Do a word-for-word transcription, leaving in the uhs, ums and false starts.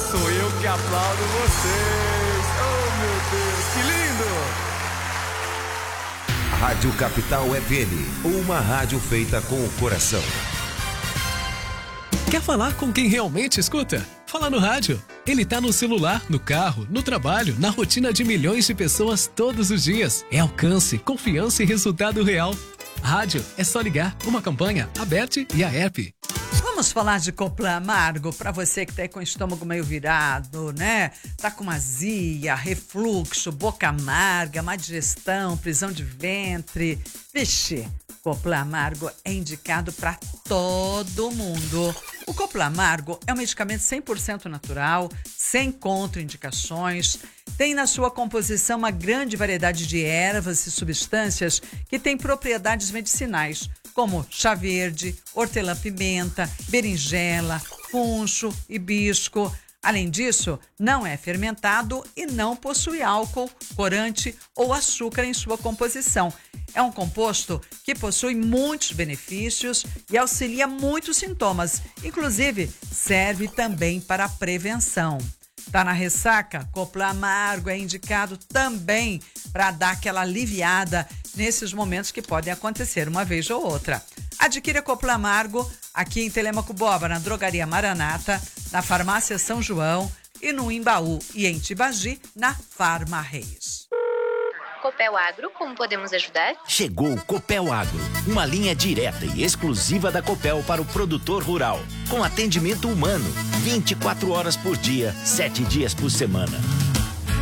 sou eu que aplaudo vocês. Oh, meu Deus, que lindo! Rádio Capital F M, uma rádio feita com o coração. Quer falar com quem realmente escuta? Fala no rádio. Ele tá no celular, no carro, no trabalho, na rotina de milhões de pessoas todos os dias. É alcance, confiança e resultado real. Rádio é só ligar. Uma campanha, Aberte e a app. Vamos falar de Coplan Amargo para você que tá com o estômago meio virado, né? Tá com azia, refluxo, boca amarga, má digestão, prisão de ventre. Vixe, Coplan Amargo é indicado para todo mundo. O Coplan Amargo é um medicamento cem por cento natural, sem contraindicações. Tem na sua composição uma grande variedade de ervas e substâncias que têm propriedades medicinais, como chá verde, hortelã-pimenta, berinjela, funcho, hibisco. Além disso, não é fermentado e não possui álcool, corante ou açúcar em sua composição. É um composto que possui muitos benefícios e auxilia muitos sintomas. Inclusive, serve também para a prevenção. Tá na ressaca? Coplan Amargo é indicado também para dar aquela aliviada nesses momentos que podem acontecer uma vez ou outra. Adquira Coplan Amargo aqui em Telêmaco Borba, na Drogaria Maranata, na Farmácia São João e no Imbaú e em Tibagi, na Farma Reis. Copel Agro, como podemos ajudar? Chegou o Copel Agro, uma linha direta e exclusiva da Copel para o produtor rural, com atendimento humano, vinte e quatro horas por dia, sete dias por semana.